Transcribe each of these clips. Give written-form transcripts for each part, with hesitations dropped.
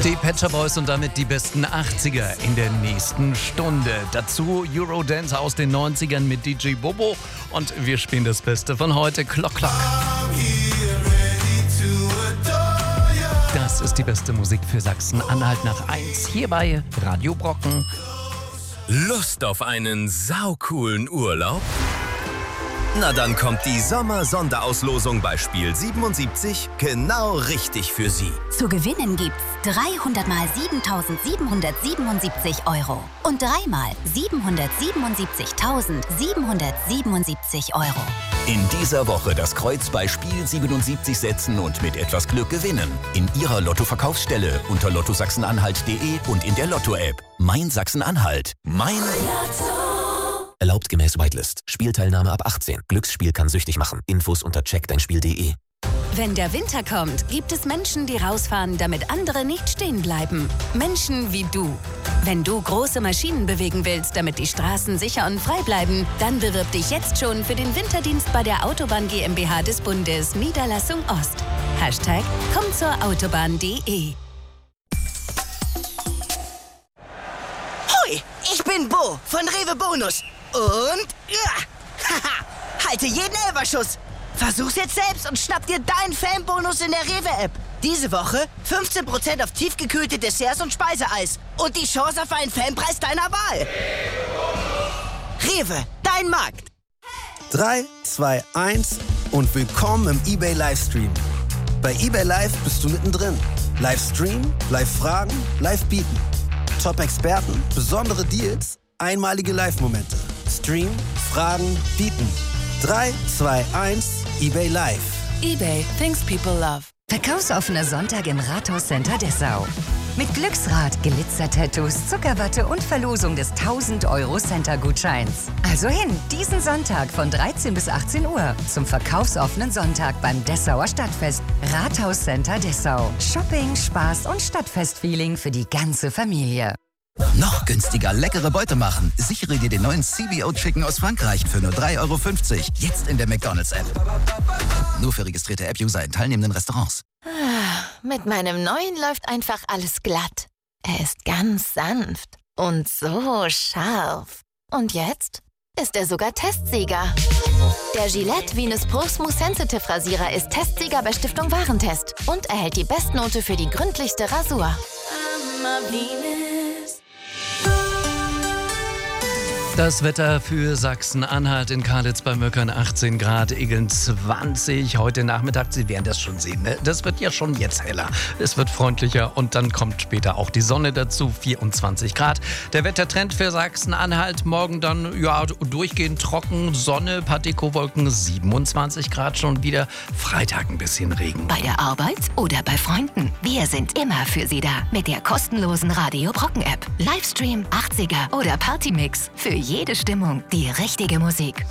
Die Pet Shop Boys und damit die besten 80er in der nächsten Stunde. Dazu Eurodance aus den 90ern mit DJ Bobo. Und wir spielen das Beste von heute, Clock Clock. Das ist die beste Musik für Sachsen-Anhalt nach 1 hier bei Radio Brocken. Lust auf einen saucoolen Urlaub? Na dann kommt die Sommer-Sonderauslosung bei Spiel 77 genau richtig für Sie. Zu gewinnen gibt's 300 mal 7.777 € und 3 mal 777.777 €. In dieser Woche das Kreuz bei Spiel 77 setzen und mit etwas Glück gewinnen. In Ihrer Lotto-Verkaufsstelle unter lottosachsenanhalt.de und in der Lotto-App. Mein Sachsen-Anhalt. Mein Lotto. Erlaubt gemäß Whitelist. Spielteilnahme ab 18. Glücksspiel kann süchtig machen. Infos unter checkdeinspiel.de. Wenn der Winter kommt, gibt es Menschen, die rausfahren, damit andere nicht stehen bleiben. Menschen wie du. Wenn du große Maschinen bewegen willst, damit die Straßen sicher und frei bleiben, dann bewirb dich jetzt schon für den Winterdienst bei der Autobahn GmbH des Bundes, Niederlassung Ost. #kommzurautobahn.de. Hoi, ich bin Bo von Rewe Bonus. Und halte jeden Elferschuss. Versuch's jetzt selbst und schnapp dir deinen Fanbonus in der Rewe-App. Diese Woche 15% auf tiefgekühlte Desserts und Speiseeis. Und die Chance auf einen Fanpreis deiner Wahl. Rewe, dein Markt. 3, 2, 1 und willkommen im eBay Livestream. Bei eBay Live bist du mittendrin. Livestream, Live-Fragen, Live-Bieten. Top-Experten, besondere Deals, einmalige Live-Momente. Stream, Fragen, Bieten. 3, 2, 1, eBay Live. eBay, things people love. Verkaufsoffener Sonntag im Rathaus-Center Dessau. Mit Glücksrad, Glitzer-Tattoos, Zuckerwatte und Verlosung des 1000 € Center-Gutscheins. Also hin, diesen Sonntag von 13 bis 18 Uhr zum verkaufsoffenen Sonntag beim Dessauer Stadtfest. Rathaus-Center Dessau. Shopping, Spaß und Stadtfest-Feeling für die ganze Familie. Noch günstiger leckere Beute machen. Sichere dir den neuen CBO Chicken aus Frankreich für nur 3,50 €. Jetzt in der McDonald's-App. Nur für registrierte App-User in teilnehmenden Restaurants. Mit meinem neuen läuft einfach alles glatt. Er ist ganz sanft und so scharf. Und jetzt ist er sogar Testsieger. Der Gillette Venus Pro Smooth Sensitive Rasierer ist Testsieger bei Stiftung Warentest und erhält die Bestnote für die gründlichste Rasur. Das Wetter für Sachsen-Anhalt in Kalitz bei Möckern 18 Grad, Iggeln 20. Heute Nachmittag, Sie werden das schon sehen, ne? Das wird ja schon jetzt heller. Es wird freundlicher und dann kommt später auch die Sonne dazu, 24 Grad. Der Wettertrend für Sachsen-Anhalt morgen dann ja durchgehend trocken, Sonne, Partikowolken 27 Grad schon wieder. Freitag ein bisschen Regen. Bei der Arbeit oder bei Freunden. Wir sind immer für Sie da. Mit der kostenlosen Radio Brocken App. Livestream, 80er oder Partymix. Für jede Stimmung die richtige Musik.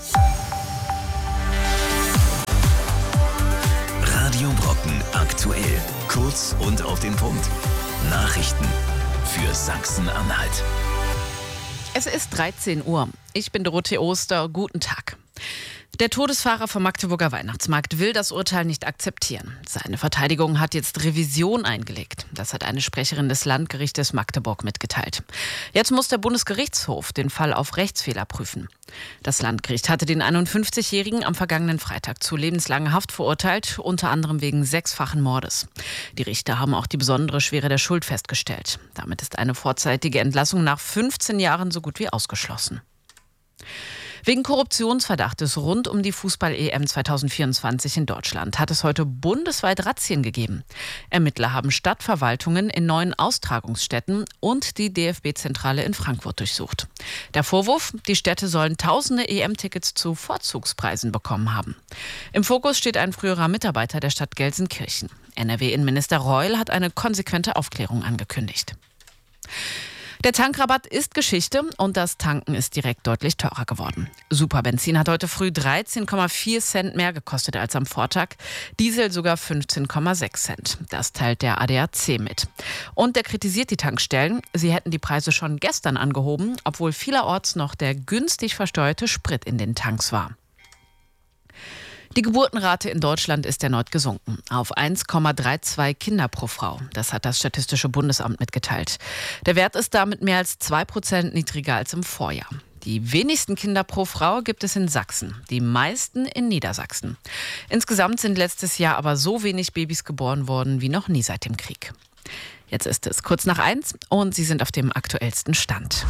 Radio Brocken aktuell. Kurz und auf den Punkt. Nachrichten für Sachsen-Anhalt. Es ist 13 Uhr. Ich bin Dorothee Oster. Guten Tag. Der Todesfahrer vom Magdeburger Weihnachtsmarkt will das Urteil nicht akzeptieren. Seine Verteidigung hat jetzt Revision eingelegt. Das hat eine Sprecherin des Landgerichtes Magdeburg mitgeteilt. Jetzt muss der Bundesgerichtshof den Fall auf Rechtsfehler prüfen. Das Landgericht hatte den 51-Jährigen am vergangenen Freitag zu lebenslanger Haft verurteilt, unter anderem wegen 6-fachen Mordes. Die Richter haben auch die besondere Schwere der Schuld festgestellt. Damit ist eine vorzeitige Entlassung nach 15 Jahren so gut wie ausgeschlossen. Wegen Korruptionsverdachtes rund um die Fußball-EM 2024 in Deutschland hat es heute bundesweit Razzien gegeben. Ermittler haben Stadtverwaltungen in 9 Austragungsstätten und die DFB-Zentrale in Frankfurt durchsucht. Der Vorwurf, die Städte sollen tausende EM-Tickets zu Vorzugspreisen bekommen haben. Im Fokus steht ein früherer Mitarbeiter der Stadt Gelsenkirchen. NRW-Innenminister Reul hat eine konsequente Aufklärung angekündigt. Der Tankrabatt ist Geschichte und das Tanken ist direkt deutlich teurer geworden. Superbenzin hat heute früh 13,4 Cent mehr gekostet als am Vortag, Diesel sogar 15,6 Cent. Das teilt der ADAC mit. Und der kritisiert die Tankstellen, sie hätten die Preise schon gestern angehoben, obwohl vielerorts noch der günstig versteuerte Sprit in den Tanks war. Die Geburtenrate in Deutschland ist erneut gesunken auf 1,32 Kinder pro Frau. Das hat das Statistische Bundesamt mitgeteilt. Der Wert ist damit mehr als 2% niedriger als im Vorjahr. Die wenigsten Kinder pro Frau gibt es in Sachsen, die meisten in Niedersachsen. Insgesamt sind letztes Jahr aber so wenig Babys geboren worden wie noch nie seit dem Krieg. Jetzt ist es kurz nach 1 und Sie sind auf dem aktuellsten Stand.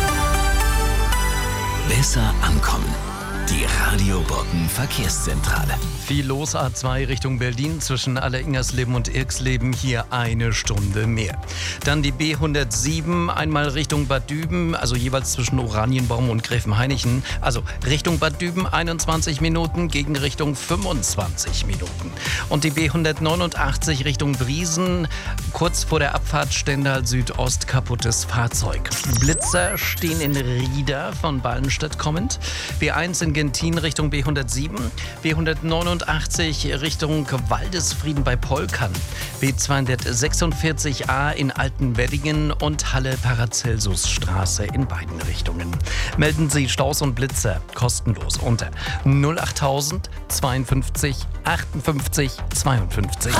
Besser ankommen. Die Radio Brocken Verkehrszentrale. Viel los A2 Richtung Berlin zwischen Aller-Ingersleben und Irxleben, hier eine Stunde mehr. Dann die B107 einmal Richtung Bad Düben, also jeweils zwischen Oranienbaum und Gräfenhainichen. Also Richtung Bad Düben 21 Minuten, Gegenrichtung 25 Minuten. Und die B189 Richtung Briesen, kurz vor der Abfahrt Stendal Südost, kaputtes Fahrzeug. Blitzer stehen in Rieda von Ballenstedt kommend. B1 in Gentin Richtung B107, B189 Richtung Waldesfrieden bei Polkern, B246a in Altenweddingen und Halle-Paracelsusstraße in beiden Richtungen. Melden Sie Staus und Blitzer kostenlos unter 08000 52 58 52.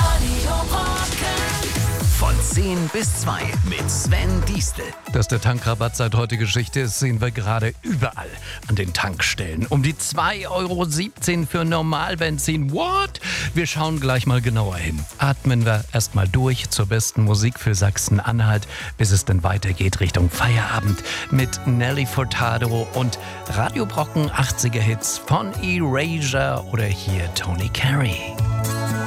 Von 10 bis 2 mit Sven Diestel. Dass der Tankrabatt seit heute Geschichte ist, sehen wir gerade überall an den Tankstellen. Um die 2,17 € für Normalbenzin. What? Wir schauen gleich mal genauer hin. Atmen wir erstmal durch zur besten Musik für Sachsen-Anhalt, bis es dann weitergeht Richtung Feierabend mit Nelly Furtado und Radio Brocken 80er Hits von Erasure oder hier Tony Carey.